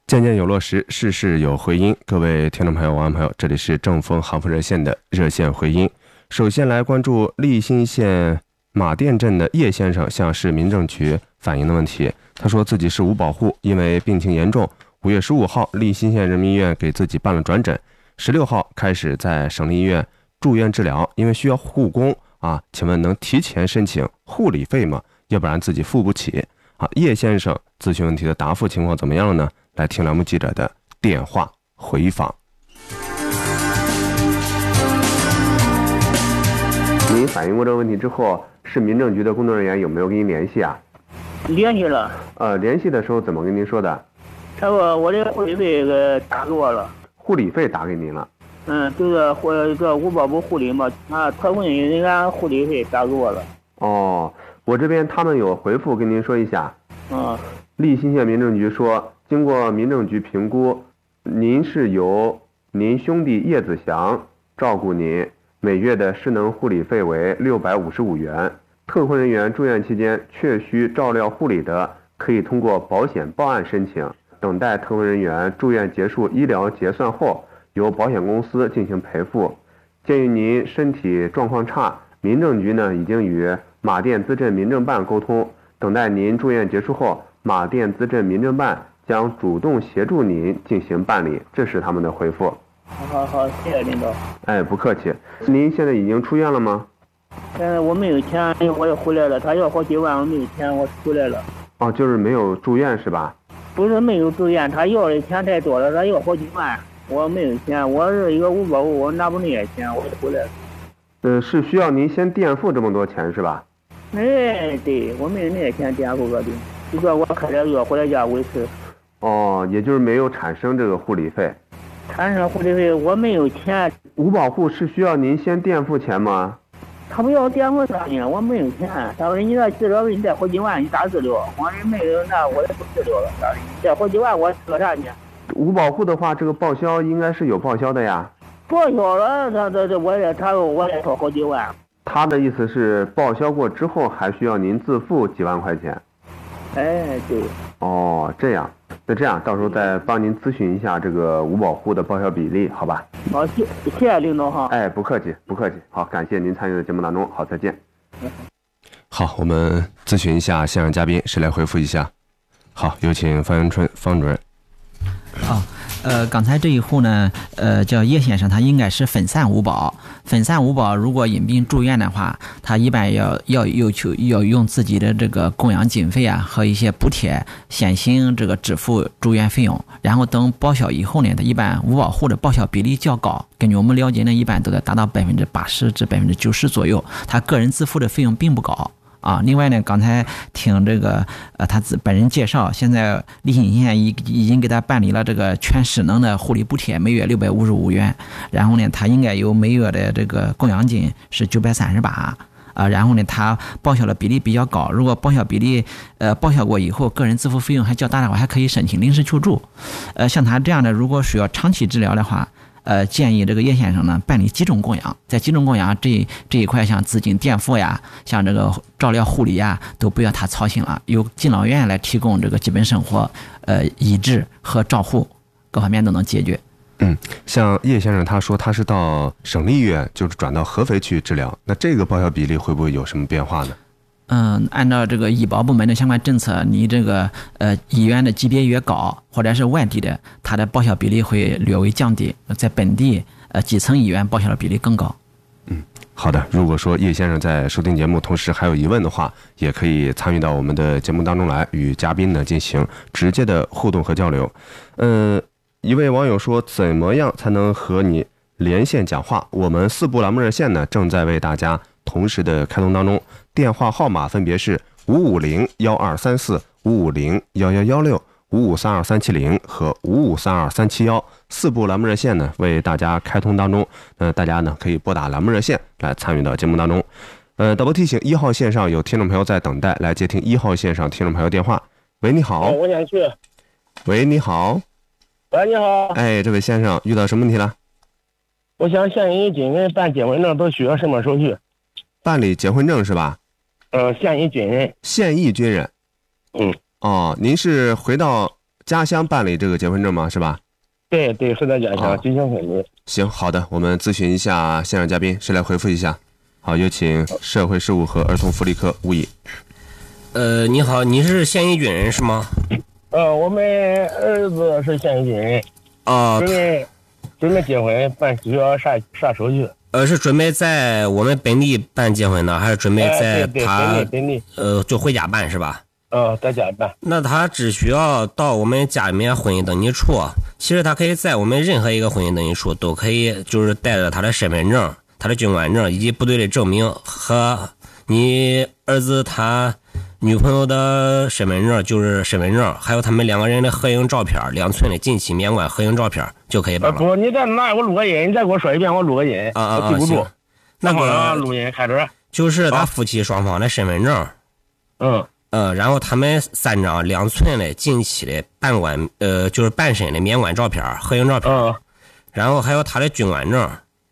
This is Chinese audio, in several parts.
件件有落实，事事有回音。各位听众朋友、网友朋友，这里是正风航风热线的热线回音。首先来关注利辛县马店镇的叶先生向市民政局反映的问题。他说自己是无保户，因为病情严重，5月15号利辛县人民医院给自己办了转诊，16号开始在省立医院住院治疗，因为需要护工请问能提前申请护理费吗？要不然自己付不起。叶先生咨询问题的答复情况怎么样了呢？来听栏目记者的电话回访。您反映过这个问题之后，市民政局的工作人员有没有跟您联系啊？ 联系了。 联系的时候怎么跟您说的？ 他说我的护理费打给我了。 护理费打给您了？ 就是这五保部护理嘛，特困人员护理费打给我了。 哦，我这边他们有回复跟您说一下。利辛县民政局说，经过民政局评估，您是由您兄弟叶子祥照顾您，每月的失能护理费为655元。特困人员住院期间确需照料护理的，可以通过保险报案申请，等待特困人员住院结束医疗结算后，由保险公司进行赔付。鉴于您身体状况差，民政局呢已经与马店资镇民政办沟通，等待您住院结束后，马店资镇民政办将主动协助您进行办理，这是他们的回复。 好，谢谢领导。 不客气。您现在已经出院了吗？ 现在我没有钱，我也回来了。他要好几万，我没有钱，我回来了。 就是没有住院是吧？ 不是没有住院，他要的钱太多了，他要好几万，我没有钱，我是一个无保户，我拿不那些钱，我就回来了。 是需要您先垫付这么多钱是吧？ 对，我没有那些钱垫付的，就说我开点药回来家维持。 也就是没有产生这个护理费。 产生护理费我没有钱。 无保户是需要您先垫付钱吗？ 他不要垫付啥呢？我没有钱。他说你这治疗费你带好几万，你咋治疗？我说没有，那我也不治疗了。你带好几万我治啥呢？ 无保户的话，这个报销应该是有报销的呀。 报销了，我也掏好几万。 他的意思是报销过之后还需要您自付几万块钱。 对。 这样，那这样到时候再帮您咨询一下这个无保户的报销比例，好吧？ 好，谢谢领导哈。 不客气。好，感谢您参与的节目当中，好，再见。好，我们咨询一下现场嘉宾，谁来回复一下？好，有请方元春方主任。 刚才这一户呢，叫叶先生，他应该是分散无保。分散无保，如果因病住院的话，他一般要求要用自己的这个供养经费和一些补贴，先行这个支付住院费用，然后等报销以后呢，他一般无保户的报销比例较高，根据我们了解呢，一般都得达到80%至90%左右，他个人自付的费用并不高。另外呢，刚才听这个他本人介绍，现在利辛县已经给他办理了这个全失能的护理补贴，每月655元。然后呢，他应该有每月的这个供养金是938。然后呢，他报销的比例比较高。如果报销比例报销过以后，个人自付费用还较大的话，还可以申请临时求助。像他这样的，如果需要长期治疗的话，建议这个叶先生呢办理集中供养，在集中供养这一块，像资金垫付呀，像这个照料护理呀，都不要他操心了，由敬老院来提供这个基本生活、医治和照护各方面都能解决。 像叶先生他说他是到省立医院，就是转到合肥去治疗，那这个报销比例会不会有什么变化呢？ 按照这个医保部门的相关政策，你这个医院的级别越高，或者是外地的，它的报销比例会略微降低，在本地基层医院报销的比例更高。 好的，如果说叶先生在收听节目同时还有疑问的话，也可以参与到我们的节目当中来，与嘉宾呢进行直接的互动和交流。一位网友说，怎么样才能和你连线讲话？我们4部栏目热线呢正在为大家同时的开通当中，电话号码分别是5501234、5501116、5532370和5532371。4部栏目热线呢为大家开通当中，大家呢可以拨打栏目热线来参与到节目当中。导播提醒，1号线上有听众朋友在等待，来接听1号线上听众朋友电话。喂，你好。 我想去。 喂，你好。 喂，你好。 这位先生遇到什么问题了？ 我想现役军人办结婚证都需要什么手续？ 办理结婚证是吧？ 现役军人。 现役军人。您是回到家乡办理这个结婚证吗？是吧？ 对，是在家乡进行婚礼。 行，好的，我们咨询一下现场嘉宾，谁来回复一下？好，有请社会事务和儿童福利科吴毅。 你好，你是现役军人是吗？ 我们儿子是现役军人。准备结婚，需要啥手续？ 是准备在我们本地办结婚呢，还是准备在他本地就回家办是吧？ 在家办。那他只需要到我们家里面婚姻登记处，其实他可以在我们任何一个婚姻登记处都可以，就是带着他的身份证、他的军官证以及部队的证明和你儿子他女朋友的身份证，就是身份证，还有他们两个人的合影照片，2寸的近期面馆合影照片就可以办了。 不，你再拿我录个音，你再给我说一遍，我录个音。我记不住。 那个录音开始。 就是他夫妻双方的身份证。然后他们3张2寸的近期的就是半身的面馆照片、合影照片。然后还有他的军官证。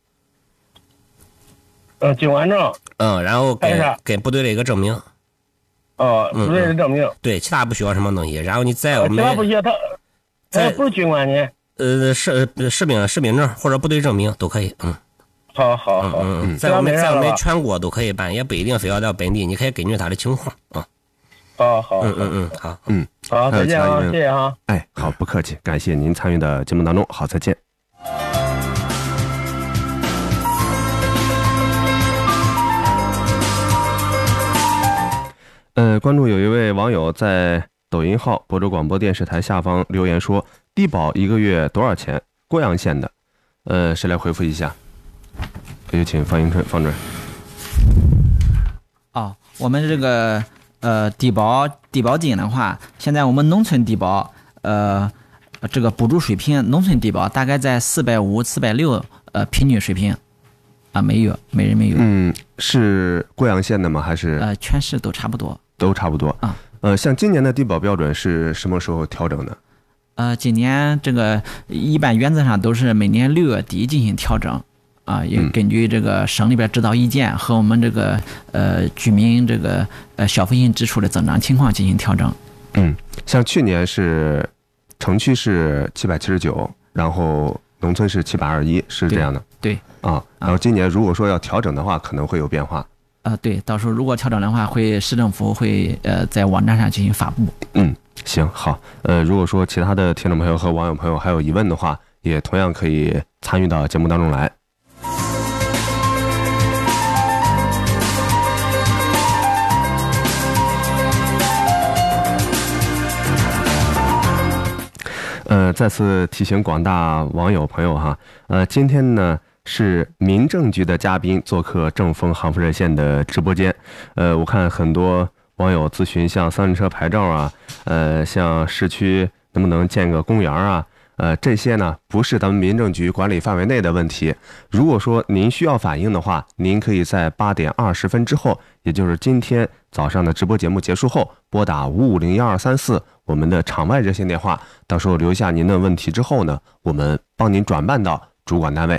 军官证。 然后跟部队的一个证明。 部队的证明。对， 其他不需要什么东西。然后你在我们。 其他不需要，他不是军官呢。 士兵证或者部队证明都可以。 好。 在我们全国都可以办，也不一定非要到本地，你可以根据他的情况啊。 好。 好， 再见啊，谢谢啊。 哎，好，不客气，感谢您参与的节目当中，好，再见。关注有一位网友在抖音号亳州广播电视台下方留言说，低保1个月多少钱？贵阳县的，谁来回复一下？有请方迎春方主任。 我们这个低保金的话，现在我们农村低保这个补助水平，农村低保大概在450、460平均水平每人每月。 是贵阳县的吗？还是全市都差不多？ 都差不多像今年的低保标准是什么时候调整的？ 今年这个一般原则上都是每年6月底进行调整也根据这个省里边指导意见和我们这个居民这个消费性支出的增长情况进行调整。 像去年是城区是779，然后农村是721，是这样的。 对然后今年如果说要调整的话，可能会有变化。 对，到时候如果调整的话，市政府会在网站上进行发布。 行，好。如果说其他的听众朋友和网友朋友还有疑问的话，也同样可以参与到节目当中来。再次提醒广大网友朋友哈，今天呢是民政局的嘉宾做客正风航富热线的直播间。我看很多网友咨询像三轮车牌照啊，像市区能不能建个公园啊，这些呢不是咱们民政局管理范围内的问题。如果说您需要反映的话，您可以在8点20分之后，也就是今天早上的直播节目结束后，拨打5501234我们的场外热线电话，到时候留下您的问题之后呢，我们帮您转办到主管单位。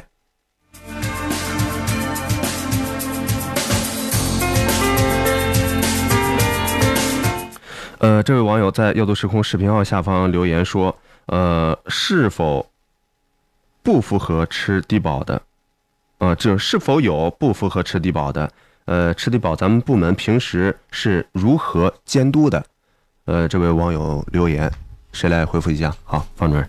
这位网友在耀都时空视频号下方留言说，是否不符合吃低保的？这是否有不符合吃低保的？吃低保咱们部门平时是如何监督的？这位网友留言，谁来回复一下？好，方主任。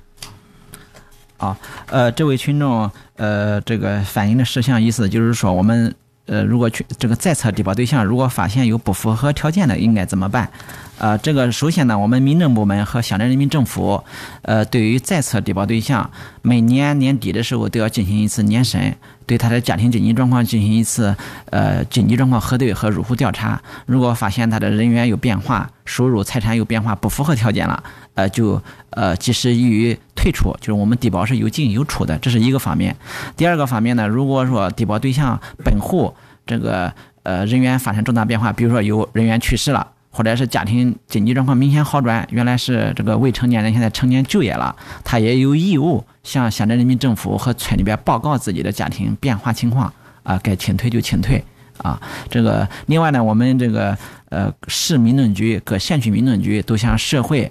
这位群众这个反映的事项意思就是说，我们如果去这个在册低保对象，如果发现有不符合条件的，应该怎么办？这个首先呢，我们民政部门和乡镇人民政府，对于在册低保对象，每年年底的时候都要进行一次年审，对他的家庭经济状况进行一次经济状况核对和入户调查。如果发现他的人员有变化，收入财产有变化，不符合条件了，就及时予以退出，就是我们低保是有进有出的，这是一个方面。第二个方面呢，如果说低保对象本户这个人员发生重大变化，比如说有人员去世了，或者是家庭经济状况明显好转，原来是这个未成年人现在成年就业了，他也有义务向乡镇人民政府和村里边报告自己的家庭变化情况该清退就清退这个另外呢，我们这个市民政局各县区民政局都向社会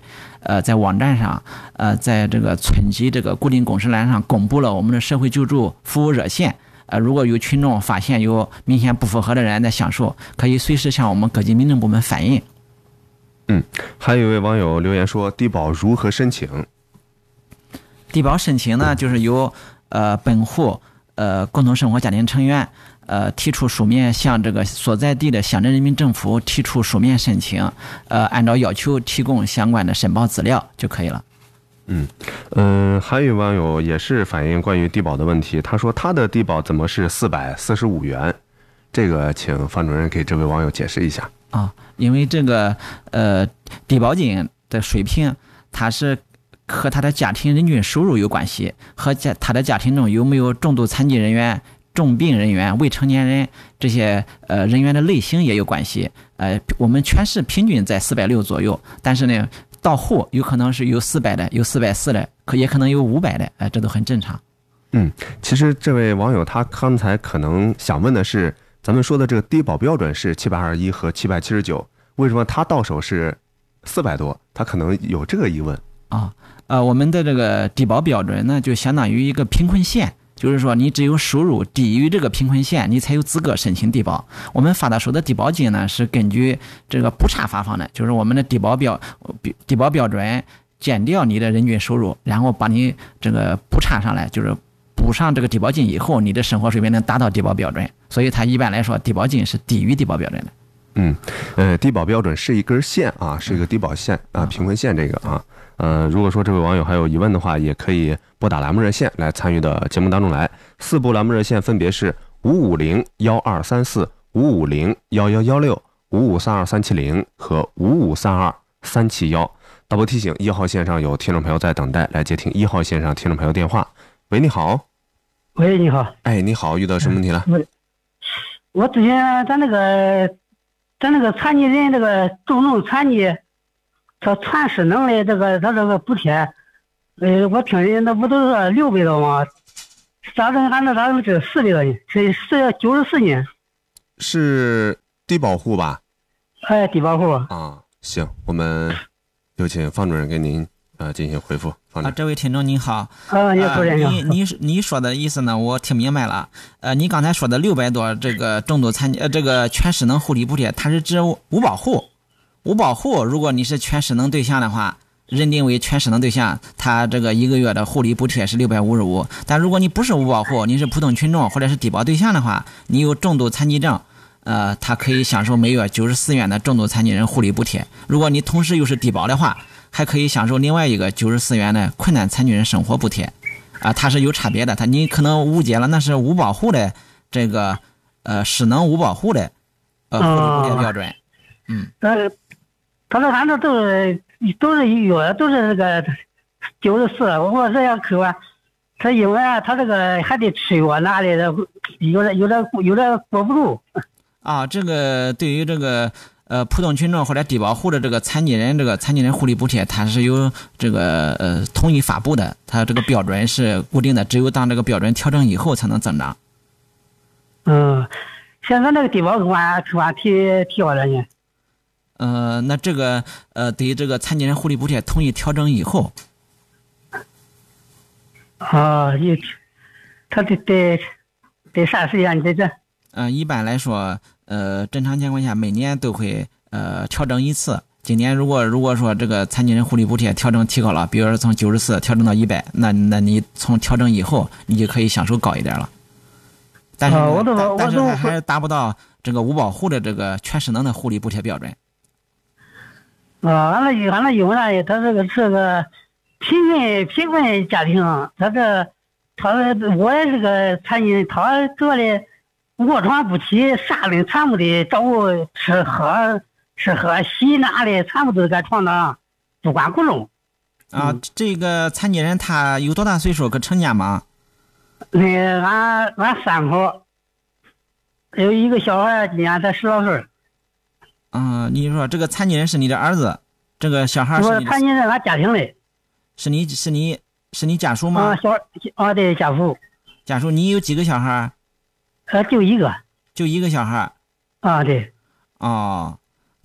在网站上，在这个村级这个固定公示栏上公布了我们的社会救助服务热线。如果有群众发现有明显不符合的人在享受，可以随时向我们各级民政部门反映。 还有一位网友留言说，低保如何申请？ 低保申请呢，就是由本户共同生活家庭成员提出书面向这个所在地的乡镇人民政府提出书面申请，按照要求提供相关的申报资料就可以了。 还有网友也是反映关于低保的问题，他说他的低保怎么是445元？这个请范主任给这位网友解释一下。 因为这个低保金的水平，它是和他的家庭人均收入有关系，和他的家庭中有没有重度残疾人员、重病人员、未成年人这些人员的类型也有关系。我们全市平均在460左右，但是呢，到户有可能是有400的，有440的，也可能有500的，这都很正常。 其实这位网友他刚才可能想问的是，咱们说的这个低保标准是721和779，为什么他到手是400多？他可能有这个疑问。 我们的这个低保标准呢，就相当于一个贫困线，就是说你只有收入低于这个贫困线，你才有资格申请低保。我们发到手的低保金呢，是根据这个补差发放的，就是我们的低保标准减掉你的人均收入，然后把你这个补差上来，就是补上这个低保金以后，你的生活水平能达到低保标准，所以它一般来说低保金是低于低保标准的。 低保标准是一根线啊，是一个低保线啊，贫困线这个啊。如果说这位网友还有疑问的话，也可以拨打栏目热线来参与到节目当中来。4部栏目热线分别是550-1234、550-1116、5532370和5532371。导播提醒，1号线上有听众朋友在等待，来接听1号线上听众朋友电话。喂，你好。 喂，你好。 你好，遇到什么问题了？ 我之前咱那个残疾人这个重症残疾，他全失能的这个他这个补贴，我听人那不都是600多吗？咋整？俺这这400多呢？是94呢？ 是低保户吧？ 低保户啊。行，我们有请方主任给您进行回复。 这位听众您好。你说的意思呢，我听明白了。你刚才说的600多这个重度残疾这个全失能护理补贴，它是指无保户。无保户，如果你是全失能对象的话，认定为全失能对象，他这个1个月的护理补贴是655。但如果你不是无保户，你是普通群众或者是低保对象的话，你有重度残疾证，他可以享受每月94元的重度残疾人护理补贴。如果你同时又是低保的话，还可以享受另外一个94元的困难残疾人生活补贴。它是有差别的，你可能误解了，那是无保户的这个失能无保户的护理补贴标准。 他说俺这都是有都是那个94，我这样可吧，他因为他这个还得吃药哪里的，有点过不住。 这个对于这个普通群众或者低保户的这个残疾人护理补贴，它是由这个统一发布的，它这个标准是固定的，只有当这个标准调整以后才能增长。 现在那个低保可把提高了呢？ 那这个对于这个残疾人护理补贴统一调整以后， 他得啥时间？这一般来说，正常情况下每年都会调整一次。今年如果说这个残疾人护理补贴调整提高了，比如说从94调整到100，那你从调整以后你就可以享受高一点了。但是还是达不到这个无保户的这个全失能的护理补贴标准。 俺那因为啥？他这个是个贫困家庭，我也是个残疾人，他主要的卧床不起，啥的全部的照顾吃喝洗哪的全部都在床上，不管不中。 这个残疾人他有多大岁数？可成家吗？ 俺3口，有一个小孩今年才10多岁。 你说这个残疾人是你的儿子，这个小孩是你的残疾人俺家庭的， 是你家属吗？ 对，家属。 家属，你有几个小孩？ 就一个。 就一个小孩。 对。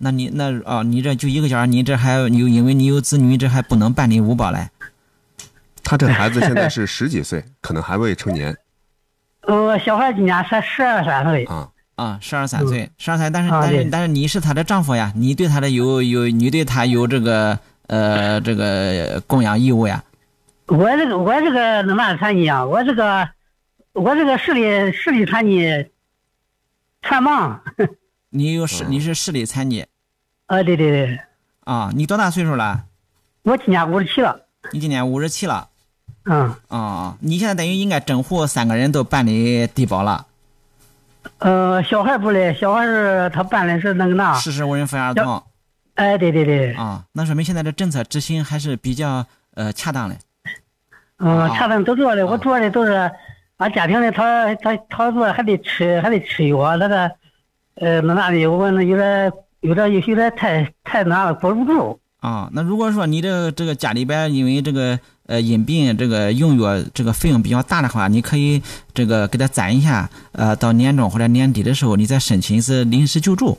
那你这就一个小孩，你这还有因为你有子女，这还不能办理5保嘞？ 他这孩子现在是10几岁，可能还未成年。 小孩今年才12、13岁。 12、13岁，12岁，但是你是他的丈夫呀，你对他的你对他有这个供养义务呀。 我这个哪残疾啊？我这个视力残疾，全盲。 你是视力残疾。 对。 你多大岁数了？ 我今年57了。 你今年57了。你现在等于应该整户3个人都办理低保了。 小孩不嘞，小孩是他办的是那个啥， 实时无人抚养儿童。 对。 那说明现在的政策执行还是比较恰当的。 恰当都做的，我做的都是俺家庭的，他做还得吃药，那个那的，我有点太难了，管不住。 那如果说你这个家里边因为这个因病这个用药这个费用比较大的话，你可以这个给他攒一下，到年终或者年底的时候，你再申请一次临时救助。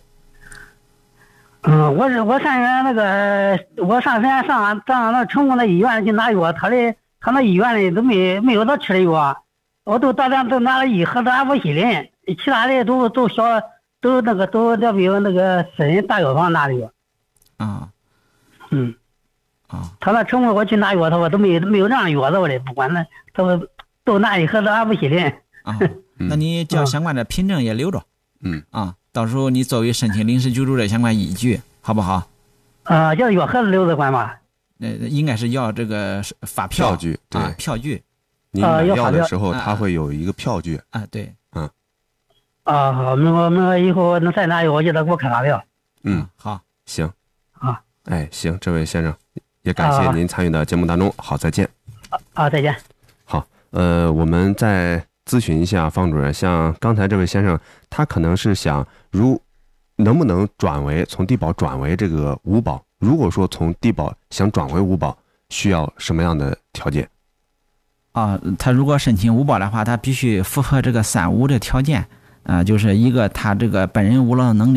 我上原那个，我上那成功的医院去拿药，他那医院里都没有他吃的药，我都大量都拿了1盒的阿莫西林，其他的都比如那个私人大药房拿的药。他那成功我去拿药，他说都没有让药的，我的不管那，他说都拿1盒的阿莫西林。 那你叫相关的凭证也留着。到时候你作为申请临时救助的相关依据，好不好？ 要药盒子留着管吧？ 应该是要这个发票据，对， 票据。 你买药的时候，他会有一个票据。 对。 好，我以后能再拿药，我叫他给我开发票。 好， 行。行，这位先生，也感谢您参与到节目当中。好，再见。 再见。 好，我们再咨询一下方主任，像刚才这位先生，他可能是想能不能从低保转为这个5保？如果说从低保想转为5保，需要什么样的条件？ 他如果申请5保的话，他必须符合这个3无的条件，就是一个他这个本人无劳能力。